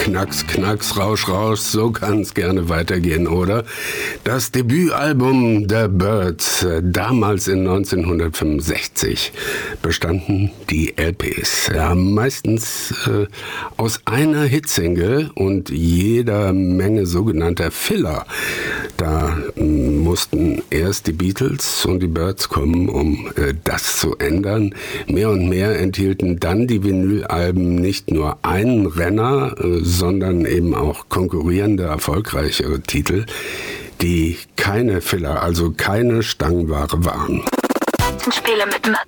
Knacks, Knacks, Rausch, Rausch, so kann's gerne weitergehen, oder? Das Debütalbum der Byrds, damals in 1965, bestanden die LPs. Ja, meistens aus einer Hitsingle und jeder Menge sogenannter Filler. Da mussten erst die Beatles und die Byrds kommen, um das zu ändern. Mehr und mehr enthielten dann die Vinylalben nicht nur einen Renner, sondern eben auch konkurrierende, erfolgreichere Titel, die keine Filler, also keine Stangenware waren. Spiele mit Matt.